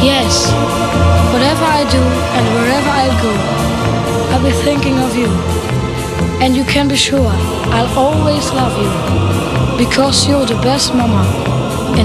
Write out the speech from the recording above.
Yes, whatever I do and wherever I go, I'll be thinking of you. And you can be sure I'll always love you, because you're the best mama